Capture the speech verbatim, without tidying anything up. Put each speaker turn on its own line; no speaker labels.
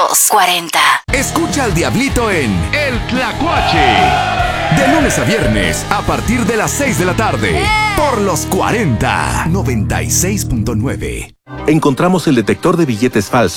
Los cuarenta.
Escucha al Diablito en
El Tlacuache.
de lunes a viernes a partir de las seis de la tarde por Los cuarenta, noventa y seis punto nueve.
Encontramos el detector de billetes falsos